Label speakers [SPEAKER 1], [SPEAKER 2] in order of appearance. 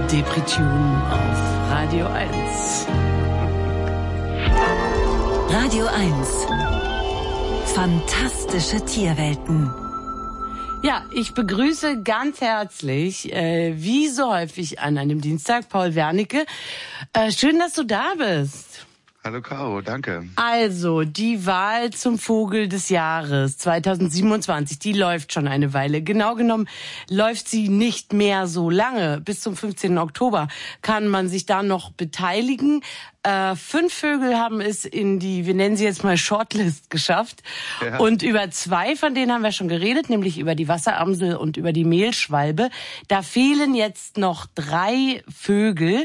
[SPEAKER 1] Depri-Tune auf Radio 1.
[SPEAKER 2] Radio 1. Fantastische Tierwelten.
[SPEAKER 1] Ja, ich begrüße ganz herzlich, wie so häufig an einem Dienstag, Paul Wernicke. Schön, dass du da bist.
[SPEAKER 3] Hallo Caro, danke.
[SPEAKER 1] Also, die Wahl zum Vogel des Jahres 2027, die läuft schon eine Weile. Genau genommen läuft sie nicht mehr so lange. Bis zum 15. Oktober kann man sich da noch beteiligen. 5 Vögel haben es in die, wir nennen sie jetzt mal Shortlist geschafft. Ja. Und über 2 von denen haben wir schon geredet, nämlich über die Wasseramsel und über die Mehlschwalbe. Da fehlen jetzt noch 3 Vögel.